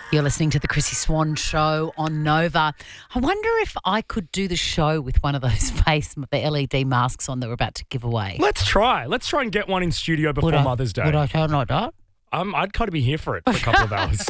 You're listening to the Chrissy Swan Show on Nova. I wonder if I could do the show with one of those the LED masks on that we're about to give away. Let's try. Let's try and get one in studio before Mother's Day. Would I sound like that? I'd kind of be here for it for a couple of hours.